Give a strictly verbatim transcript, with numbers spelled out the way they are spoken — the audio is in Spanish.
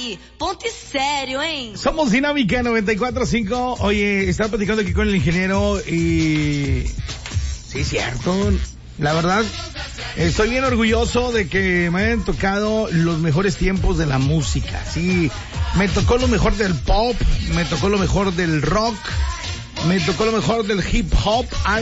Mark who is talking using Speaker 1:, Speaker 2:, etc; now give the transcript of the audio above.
Speaker 1: aí, ponte sério, hein?
Speaker 2: Somos Dinámica noventa y cuatro punto cinco. Oye, estaba platicando aquí con el ingeniero y... Sí, cierto. La verdad, estoy bien orgulloso de que me hayan tocado los mejores tiempos de la música. Sí, me tocó lo mejor del pop, me tocó lo mejor del rock, me tocó lo mejor del hip hop,